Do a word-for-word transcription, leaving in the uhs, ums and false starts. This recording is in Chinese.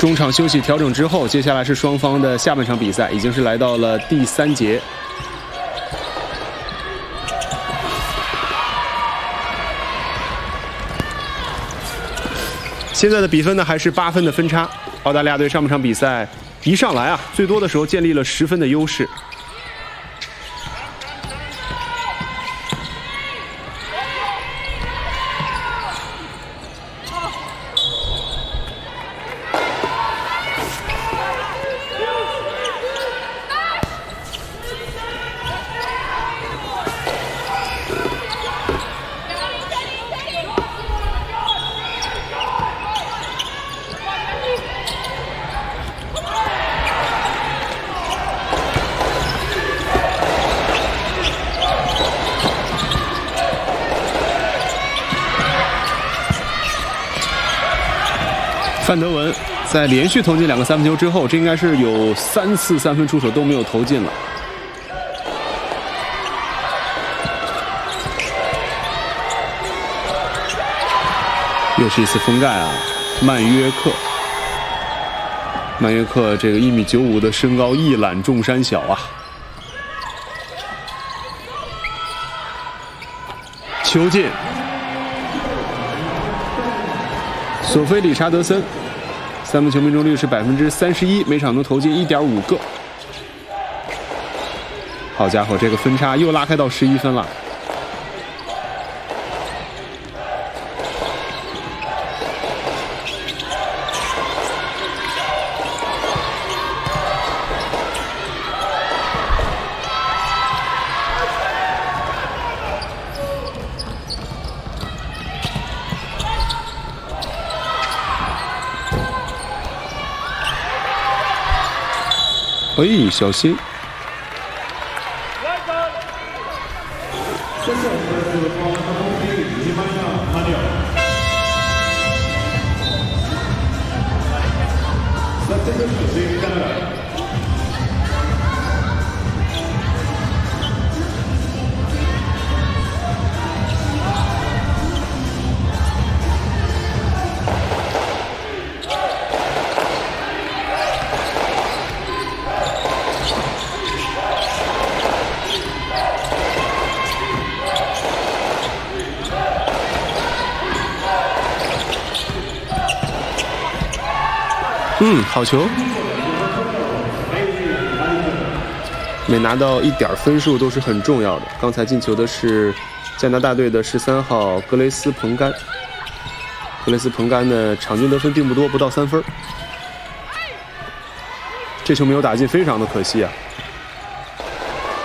中场休息调整之后，接下来是双方的下半场比赛，已经是来到了第三节。现在的比分呢还是八分的分差。澳大利亚队上半场比赛一上来啊，最多的时候建立了十分的优势。 范德文在连续投进两个三分球之后，这应该是有三次三分出手都没有投进了。又是一次封盖啊，曼约克。曼约克这个一米九五的身高，一览众山小啊。球进。 索菲理查德森，三分球命中率是百分之三十一，每场能投进一点五个。好家伙，这个分差又拉开到十一分了。哎，小心！嗯，好球！每拿到一点分数都是很重要的。刚才进球的是加拿大队的十三号格雷斯·彭甘。格雷斯·彭甘的场均得分并不多，不到三分。这球没有打进，非常的可惜啊。